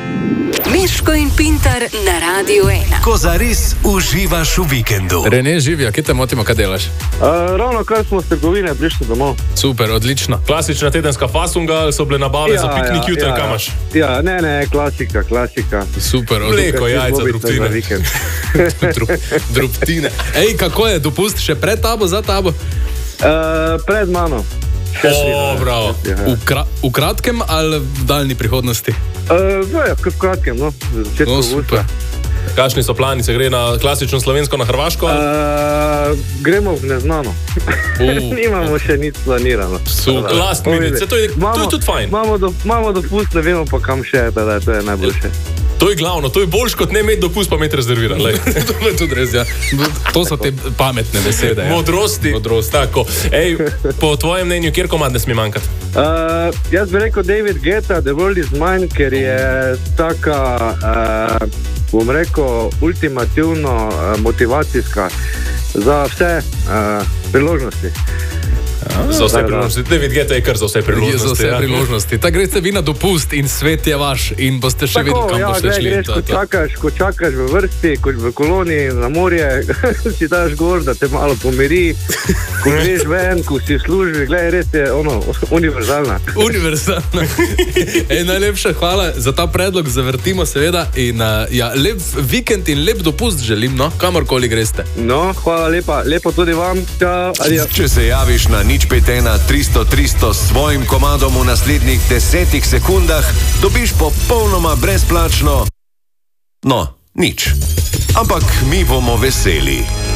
Miško in Pintar na Radiu 1. Ko zares uživaš v vikendu. Rene, živijo, kje te motimo, kaj delaš? Ravno kar smo z trgovine prišli domov. Super, odlično. Klasična tedenska fasunga, ali so bile nabave za piknik jutri, kam imaš? Ja, ne, klasika. Super, mleko, jajca, drobtine. Drobtine. Ej, kako je, dopust še pred tabo, za tabo? Pred mano. Bravo. V kratkem ali v daljni prihodnosti? V kratkem, no. Super. Kakšni so plani, se gre na klasično slovensko, na Hrvaško? Gremo v neznano. Nimamo še nič planirano. Super, last minute, to je tudi fajn. Imamo dopust, ne vemo pa kam še, da to je najboljše. To je glavno, to je boljš kot ne imeti dopust, pa imeti rezerviran. To je tudi res, ja. To so te pametne besede. Ja. Modrosti. Tako. Ej, po tvojem mnenju, kjer komad ne sme manjkati? Jaz bi rekel David Guetta, The World Is Mine, ker je taka, bom rekel, ultimativno motivacijska za vse priložnosti. Za vse priložnosti. David Guetta je kar za vse priložnosti. Za vse priložnosti. Tako greste vi na dopust in svet je vaš in boste še videli, kam boste šli. Ko čakaš v vrsti, kot v koloniji na morje, si daš gor, da te malo pomiri, ko greš ven, ko si v službi, gledaj, res je univerzalna. Univerzalna. Najlepša hvala za ta predlog, zavrtimo seveda in lep vikend in lep dopust želim, no, kamorkoli greste. No, hvala lepa, lepo tudi vam. Če se javiš na 051-300-300 s svojim komadom v naslednjih 10 sekundah, dobiš popolnoma brezplačno, no, nič. Ampak mi bomo veseli.